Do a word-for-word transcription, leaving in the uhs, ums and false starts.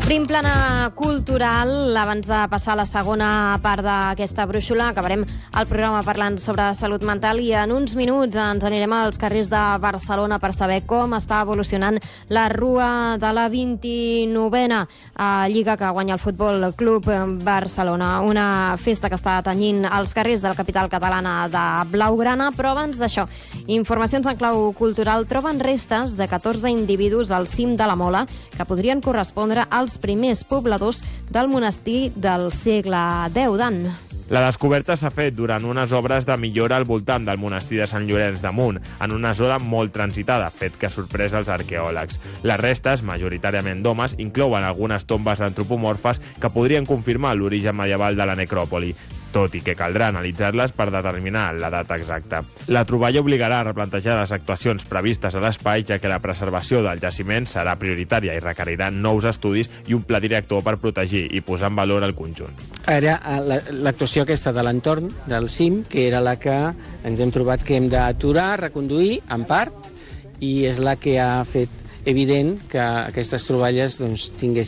Prim plana cultural, abans de passar a la segona part d'aquesta brúixola, acabarem el programa parlant sobre salut mental i en uns minuts ens anirem als carrers de Barcelona per saber com està evolucionant la Rua de la vint-i-novena Lliga que guanya el Futbol Club Barcelona. Una festa que està tenyint els carrers de la capital catalana de Blaugrana, però abans d'això, informacions en clau cultural troben restes de catorze individus al cim de la Mola que podrien correspondre als primers pobladors del monestir del segle deu, Dan. La descoberta s'ha fet durant unes obres de millora al voltant del monestir de Sant Llorenç de Munt, en una zona molt transitada, fet que ha sorprès els arqueòlegs. Les restes, majoritàriament d'homes, inclouen algunes tombes antropomorfes que podrien confirmar l'origen medieval de la necròpoli, tot i que caldrà analitzar-les per determinar la data exacta. La troballa obligarà a replantejar les actuacions previstes a l'espai, ja que la preservació del jaciment serà prioritària i requerirà nous estudis i un pla director per protegir i posar en valor el conjunt. Ara, l'actuació aquesta de l'entorn del cim, que era la que ens hem trobat que hem d'aturar, reconduir, en part, i és la que ha fet evident que aquestes troballes doncs, tinguessin